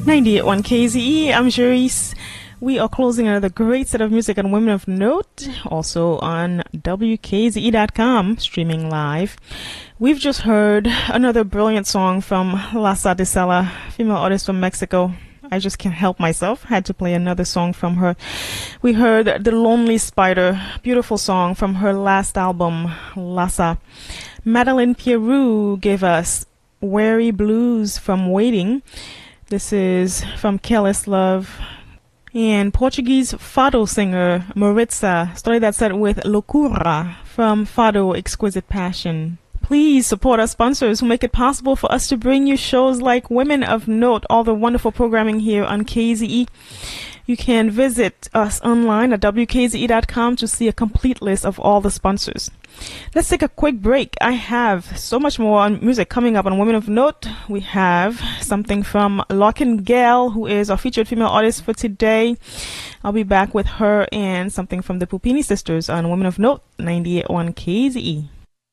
98.1 KZE. I'm Cherise. We are closing another great set of music on Women of Note, also on WKZE.com, streaming live. We've just heard another brilliant song from Lasa de Sela, female artist from Mexico. I just can't help myself. Had to play another song from her. We heard The Lonely Spider, beautiful song from her last album, Lasa. Madeline Pierrou gave us Weary Blues from Waiting. This is from Careless Love. And Portuguese fado singer Maritza started that set with Loucura from Fado Exquisite Passion. Please support our sponsors who make it possible for us to bring you shows like Women of Note, all the wonderful programming here on KZE. You can visit us online at WKZE.com to see a complete list of all the sponsors. Let's take a quick break. I have so much more on music coming up on Women of Note. We have something from Larkin Gale, who is our featured female artist for today. I'll be back with her and something from the Pupini Sisters on Women of Note, 98.1 KZE.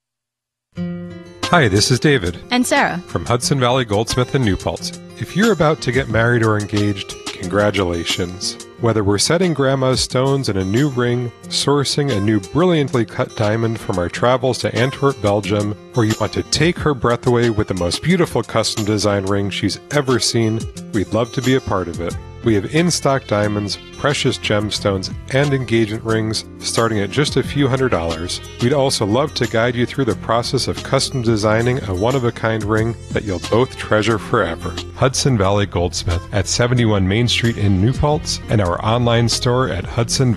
Hi, this is David. And Sarah. From Hudson Valley Goldsmith in New Paltz. If you're about to get married or engaged, congratulations. Whether we're setting Grandma's stones in a new ring, sourcing a new brilliantly cut diamond from our travels to Antwerp, Belgium, or you want to take her breath away with the most beautiful custom design ring she's ever seen, we'd love to be a part of it. We have in-stock diamonds, precious gemstones, and engagement rings starting at just a few $100s. We'd also love to guide you through the process of custom designing a one-of-a-kind ring that you'll both treasure forever. Hudson Valley Goldsmith at 71 Main Street in New Paltz and our online store at Hudson